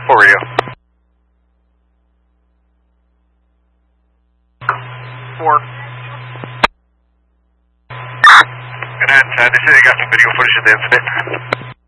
4 radio. 4. Good night, they say they got some video footage of the incident.